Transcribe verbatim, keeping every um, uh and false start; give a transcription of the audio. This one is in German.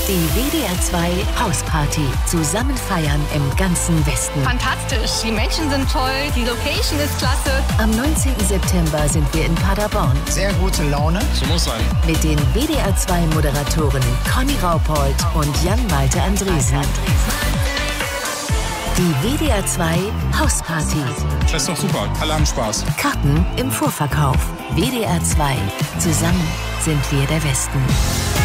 Die W D R zwei Hausparty. Zusammen feiern im ganzen Westen. Fantastisch. Die Menschen sind toll. Die Location ist klasse. Am neunzehnten September sind wir in Paderborn. Sehr gute Laune. So muss sein. Mit den W D R zwei Moderatoren Conny Raupold und Jan-Malte Andresen. Die W D R zwei Hausparty. Das ist doch super. Alle haben Spaß. Karten im Vorverkauf. W D R zwei. Zusammen sind wir der Westen.